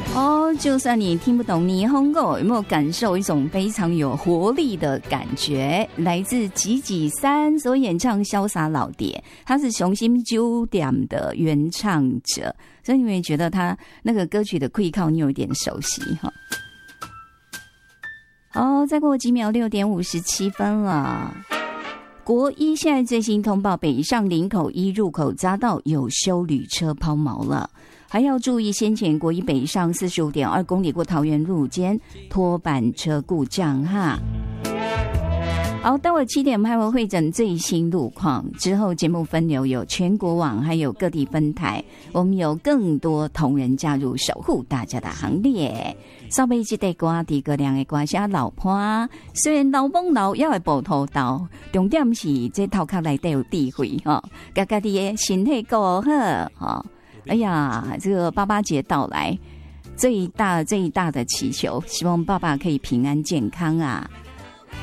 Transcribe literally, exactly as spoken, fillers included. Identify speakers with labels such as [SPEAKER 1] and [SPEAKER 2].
[SPEAKER 1] 哦，就算你听不懂霓虹狗，有没有感受一种非常有活力的感觉？来自吉吉三所演唱《潇洒老爹》，他是雄心九点的原唱者，所以你们觉得他那个歌曲的溃靠，你有一点熟悉哈。好，再过几秒，六点五十七分了。国一现在最新通报，北上林口一入口匝道有休旅车抛锚了。还要注意，先前国一北上四十五点二公里过桃园路间拖板车故障哈。好，待会七点我们还会会诊最新路况，之后节目分流有全国网还有各地分台，我们有更多同仁加入守护大家的行列。稍微这个歌诸葛亮的歌声老伴，虽然老懵老也会步头刀，重点是这头壳内底有智慧哈，家家的身体够好哈。哎呀，这个爸爸节到来，最大最大的祈求，希望爸爸可以平安健康啊！